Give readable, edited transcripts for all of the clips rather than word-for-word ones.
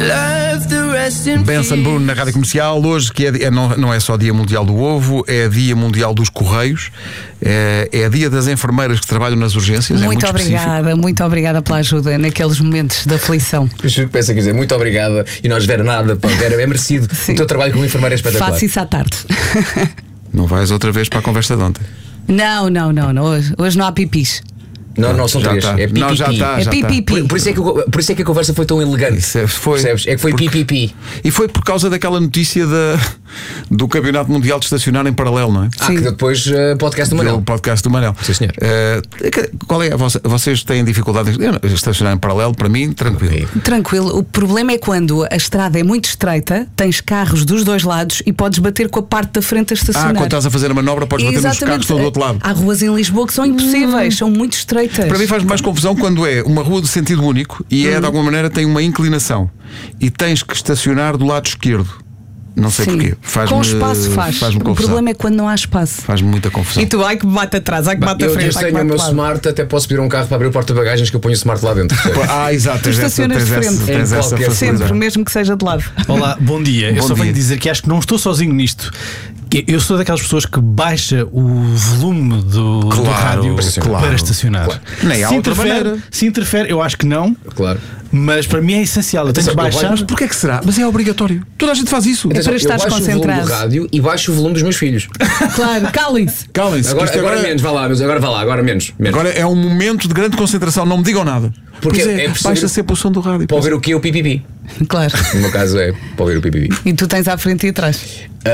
Benson Boone na Rádio Comercial. Hoje que não é só Dia Mundial do Ovo, é Dia Mundial dos Correios, é Dia das enfermeiras que trabalham nas urgências. Muito obrigada, muito obrigada pela ajuda naqueles momentos de aflição. Eu juro que pensa, quer dizer, muito obrigada. E nós, Vera, nada, Vera, é merecido. Sim. O teu trabalho como enfermeira é espetacular. Faço isso à tarde. Não vais outra vez para a conversa de ontem? Não. Hoje não há pipis. Não, são três. Tá. É pipipi. Não, já está. É pipipi. Por isso é que a conversa foi tão elegante. Percebes? É que foi pipipi. E foi por causa daquela notícia do Campeonato Mundial de estacionar em paralelo, não é? Que depois podcast do Manel. O podcast do Manel. Sim, senhor. Qual é vocês têm dificuldade em estacionar em paralelo? Para mim, tranquilo. Tranquilo. O problema é quando a estrada é muito estreita, tens carros dos dois lados e podes bater com a parte da frente a estacionar. Quando estás a fazer a manobra, podes bater nos carros que estão do outro lado. Há ruas em Lisboa que são impossíveis, são muito estreitas. Para mim faz mais confusão quando é uma rua de sentido único e de alguma maneira tem uma inclinação e tens que estacionar do lado esquerdo. Não sei porquê. Com espaço faz-me confusão. O problema é quando não há espaço. Faz-me muita confusão. E tu, ai que bate atrás, ai que bate à frente. Eu tenho o meu Smart, até posso pedir um carro para abrir o porta-bagagens que eu ponho o Smart lá dentro. Exato. Tu estacionas de frente. Tens essa sempre, mesmo que seja de lado. Olá, bom dia. Eu só venho dizer que acho que não estou sozinho nisto. Eu sou daquelas pessoas que baixa o volume do rádio para estacionar. Claro. Nem há outra maneira. Se interfere, eu acho que não. Claro. Mas para mim é essencial. Eu tenho que baixar. Mas porquê é que será? Mas é obrigatório. Toda a gente faz isso. É para estares concentrado. Eu baixo o volume do rádio e baixo o volume dos meus filhos. Claro, calem-se. Agora menos, vá lá, mas agora menos. Agora é um momento de grande concentração. Não me digam nada. Porque baixa sempre o som do rádio. Para ouvir o que é o pipipi. Claro. No meu caso é para ouvir o pipipi. E tu tens à frente e atrás.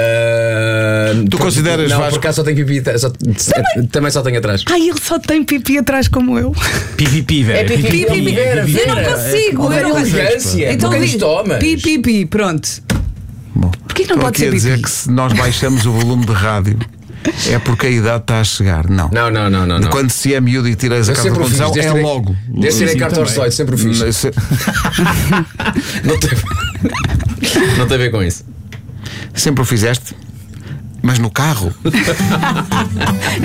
Tu consideras? Não, por acaso só tenho pipi. Também só tenho atrás. Ai, ele só tem pipi atrás como eu. Pipipi, velho. É pipipi. Eu não consigo. É elegância. Então diz tomas. Pipipi, pronto. Bom, porquê que não pode ser pipi? dizer que se nós baixamos o volume de rádio é porque a idade está a chegar. Não. Quando se é miúdo e tiras a carta de condução, é logo. Desde tirei carta aos 18, sempre o fiz. Não tem a ver com isso. Sempre o fizeste? Mas no carro?